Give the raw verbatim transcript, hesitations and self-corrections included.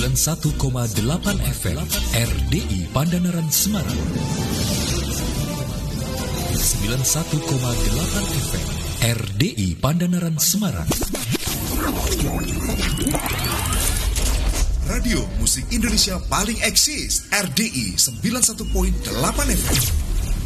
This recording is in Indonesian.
sembilan puluh satu koma delapan F M R D I Pandanaran Semarang. sembilan puluh satu koma delapan F M R D I Pandanaran Semarang. Radio Musik Indonesia paling eksis, R D I sembilan puluh satu koma delapan F M.